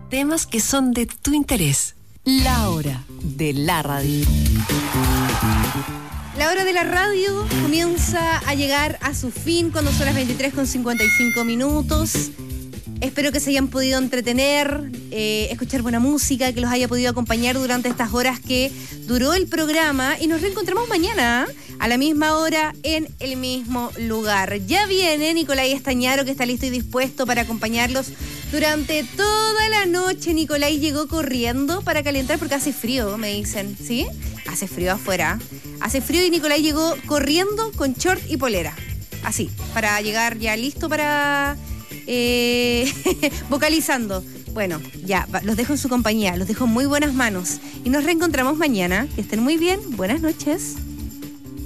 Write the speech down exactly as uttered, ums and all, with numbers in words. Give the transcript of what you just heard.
Temas que son de tu interés. La hora de la radio. La hora de la radio comienza a llegar a su fin cuando son las veintitrés con cincuenta y cinco minutos. Espero que se hayan podido entretener, eh, escuchar buena música, que los haya podido acompañar durante estas horas que duró el programa. Y nos reencontramos mañana a la misma hora en el mismo lugar. Ya viene Nicolai Estañaro, que está listo y dispuesto para acompañarlos durante toda la noche. Nicolai llegó corriendo para calentar porque hace frío, me dicen, ¿sí? Hace frío afuera. Hace frío y Nicolai llegó corriendo con short y polera. Así, para llegar ya listo para... Eh, vocalizando. Bueno, ya, los dejo en su compañía, los dejo en muy buenas manos y nos reencontramos mañana. Que estén muy bien, buenas noches.